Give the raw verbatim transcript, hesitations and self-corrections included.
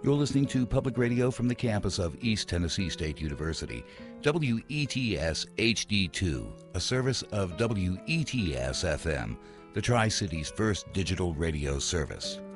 You're listening to public radio from the campus of East Tennessee State University. W E T S H D two, a service of W E T S F M, the Tri-Cities' first digital radio service.